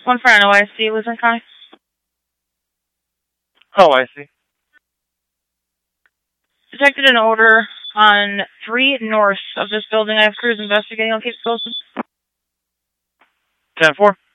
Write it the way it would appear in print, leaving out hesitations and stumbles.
One for NYC, Luzerne County. Oh, I see. Detected an odor on 3 north of this building. I have crews investigating. I'll keep posted. 10-4.